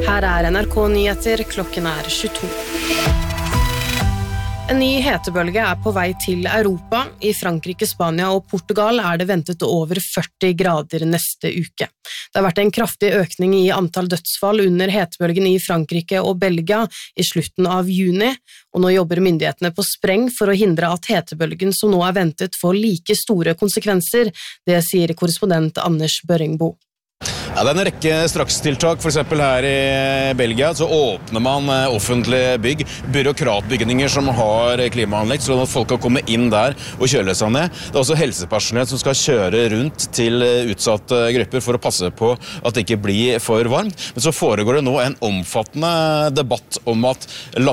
Her NRK Nyheter, klokken 22. En ny hetebølge på vei til Europa. I Frankrike, Spania og Portugal det ventet over 40 grader neste uke. Det har vært en kraftig økning i antall dødsfall under hetebølgen i Frankrike og Belgia i slutten av juni, og nå jobber myndighetene på spreng for å hindre at hetebølgen som nå ventet får like store konsekvenser. Det sier korrespondent Anders Børringbo. Ja, det en rekke strakstiltak, for eksempel her i Belgia, så åpner man offentlige bygg, byråkratbygninger som har klimaanlegg, så at folk kan komme inn der og kjøle seg ned. Det også helsepersonell som skal kjøre rundt til utsatte grupper for å passe på at det ikke blir for varmt. Men så foregår det nå en omfattende debatt om at